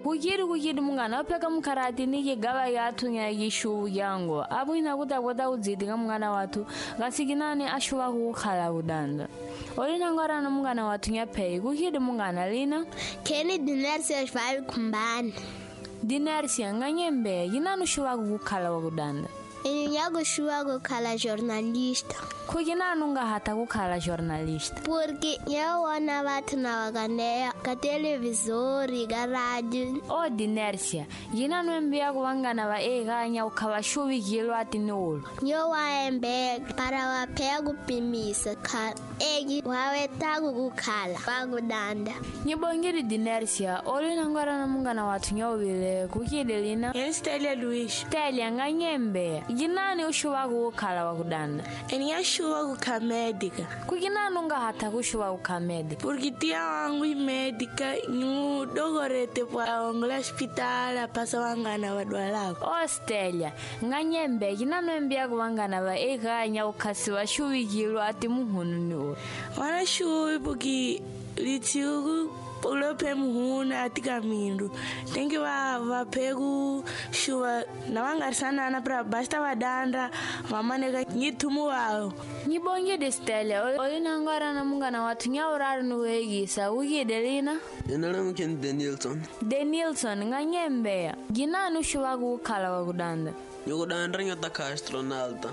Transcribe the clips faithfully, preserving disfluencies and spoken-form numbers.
kukiri kukiri mungana opeka mkarati niki gaba yatu nya yishu yango abu ina kuta kuta uzidi nga mungana watu gasiginani ashuwa kukhala kudanda olina ngora na mungana watu nya pei kukiri mungana lina Keni dinersia shvavi kumbani dinersia nga nyembe yinanu shuwa kukhala wakudanda Inyago shua kukhala jornalista kukinanu nga hata kukhala jornalista porque eu wana watu na wakaneya ka televisori ka radio o dinersia yinanu embia kuwangana wa eganya ukhawa shuwikilo atini ulu yo waembe para wapea kupimisa ka egi wawetaku kukhala wakudanda nyibongiri dinersia olina ngora na mungana watu nyowile kukide lina Stella Luis Stella nga nyembe yinani ushuwa kukhala wakudanda enia shuwa kukamedica kukinanu nga hata kushuwa kukamedica porque tia wangu imedica nyu dogorete pa ongola hospital pasa wangana wadwalako o Stella nga nyembe yinanu embia kuwangana wa eganya ukhasiwa shuwikilo ati muhunu ni ulu wana shuwi porque litiugu ulope muhuna atika mindu tengi wa vapegu shuwa na wangarisana na pra basta wadanda mamaneka nyitumu wao nyibongide Stella olina ngora na mungana watu nyaurari nuwegisa ukide lina Inala mkeni Danielson Danielson nga nyembe ginanu shuwa kukhala wakudanda Nyukudanda nyota ka astronauta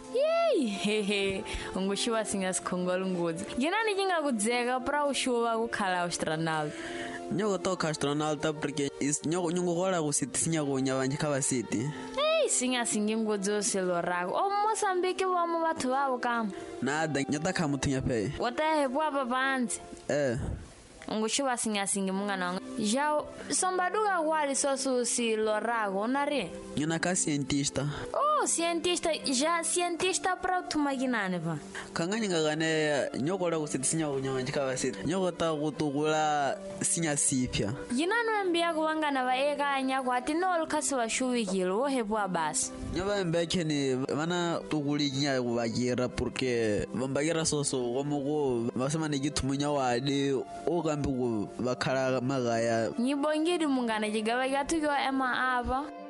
Yey hehe ungushuwa singa skongolo nguzi ginani jinga kudzeka pra ushuwa kukhala astronauta Nyoko toka astronauta porque is nyoko nyungu kola kusitisinya kunya vanjika vasiti Hey singa singi nguzi oselo rako o Mozambique wamu watu wao kama Nada nyota ka mutunya pei watahepu apa panzi Eh ungushuwa singa singi mungana Jao sombaduga wali sosu si lorago nari Nyuna ka cientista Oh cientista ja cientista pra tumaginane va Kangani ngagane nyoko la kusitisinya kunya vanjika vasiti Nyoko ta kutukula sinya sipya Yinanu embia kuwangana va eganya kwa tinol kasi wa shuwikilo wohepu abasi Nyoba mbeke ni vana tukuli nya kuvagira porque vambagira soso wamuko vasema ni gitumunya wade ogambi ku vakhala magaya Nyibongiri mungana jigaba gatukiwa ema ava